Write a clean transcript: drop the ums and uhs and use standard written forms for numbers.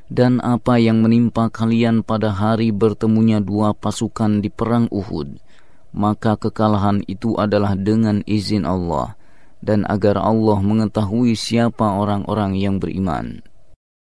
Dan apa yang menimpa kalian pada hari bertemunya dua pasukan di perang Uhud, maka kekalahan itu adalah dengan izin Allah, dan agar Allah mengetahui siapa orang-orang yang beriman.